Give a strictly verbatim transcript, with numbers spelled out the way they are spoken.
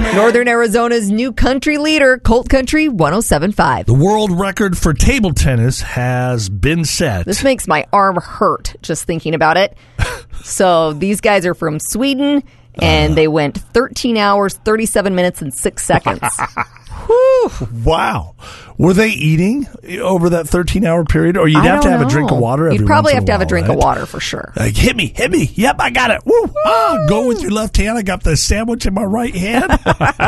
Northern Arizona's new country leader, Colt Country one oh seven point five. The world record for table tennis has been set. This makes my arm hurt just thinking about it. So these guys are from Sweden, and uh, they went thirteen hours, thirty-seven minutes, and six seconds. Whew. Wow. Were they eating over that thirteen-hour period? Or you'd I have to have know. a drink of water every You'd probably have to while, have a drink right? of water for sure. Like, hit me, hit me. Yep, I got it. Woo. Ah, go with your left hand. I got the sandwich in my right hand.